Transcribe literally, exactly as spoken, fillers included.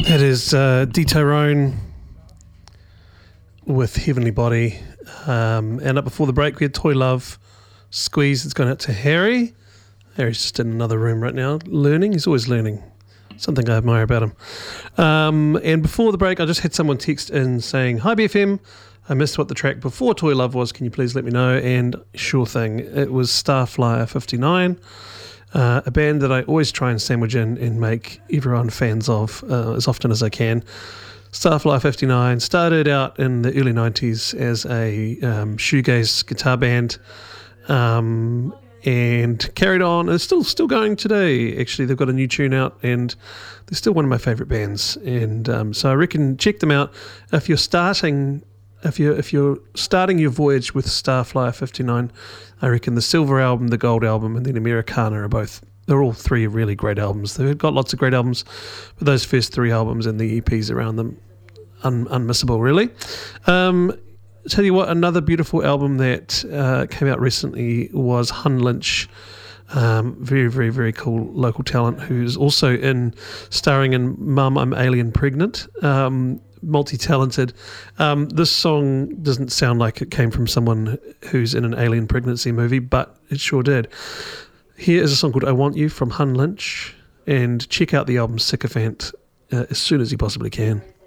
That is uh, D Tyrone with Heavenly Body. Um, and up before the break, we had Toy Love, Squeeze. It's gone out to Harry. Harry's just in another room right now, learning. He's always learning. Something I admire about him. Um, and before the break, I just had someone text in saying, "Hi B F M, I missed what the track before Toy Love was. Can you please let me know?" And sure thing, it was Starflyer fifty-nine, uh, a band that I always try and sandwich in and make everyone fans of uh, as often as I can. Starflyer fifty-nine started out in the early nineties as a um, shoegaze guitar band, um, and carried on. It's still still going today. Actually, they've got a new tune out, and they're still one of my favourite bands. And um, so I reckon check them out if you're starting. If you're if you're starting your voyage with Starflyer fifty-nine, I reckon the Silver album, the Gold album, and then Americana are both. They're all three really great albums. They've got lots of great albums, but those first three albums and the E Ps around them, un, unmissable, really. Um, tell you what, another beautiful album that uh, came out recently was Hun Lynch. Um, very, very, very cool local talent who's also in starring in Mum, I'm Alien Pregnant. Um, multi-talented. Um, this song doesn't sound like it came from someone who's in an alien pregnancy movie, but it sure did. Here is a song called I Want You from Hun Lynch, and check out the album Sycophant uh, as soon as you possibly can.